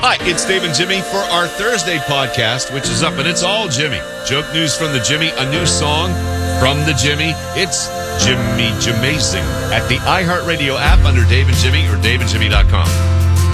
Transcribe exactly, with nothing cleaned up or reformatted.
Hi, it's Dave and Jimmy for our Thursday podcast, which is up, and it's all Jimmy. Joke news from the Jimmy, a new song from the Jimmy. It's Jimmy Jamazing at the iHeartRadio app under Dave and Jimmy or dave and jimmy dot com.